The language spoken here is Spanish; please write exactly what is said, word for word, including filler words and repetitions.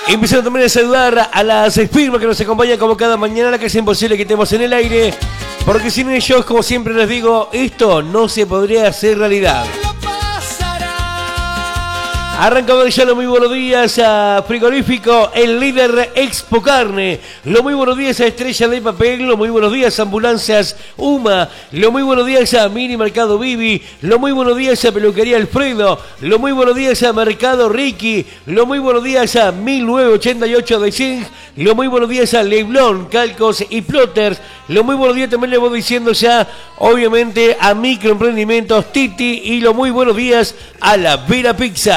Empezando también a saludar a las firmas que nos acompañan como cada mañana, la que es imposible que estemos en el aire, porque sin ellos, como siempre les digo, esto no se podría hacer realidad. Arrancamos ya los muy buenos días a Frigorífico, el líder Expo Carne. Los muy buenos días a Estrella de Papel. Los muy buenos días a Ambulancias Uma. Los muy buenos días a Mini Mercado Vivi. Los muy buenos días a Peluquería Alfredo. Los muy buenos días a Mercado Ricky. Los muy buenos días a mil novecientos ochenta y ocho de Zinc. Los muy buenos días a Leblon, Calcos y Plotters. Los muy buenos días también le voy diciendo ya, obviamente, a Microemprendimientos Titi. Y los muy buenos días a la Vera Pizza.